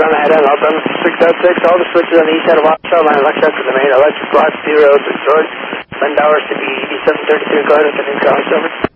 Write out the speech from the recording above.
on the head end, all done 606. All the switches on the east side of Washoe line, left out to the main, electric block 0 destroyed. Lindauer should be 8732, go ahead with the new college, over.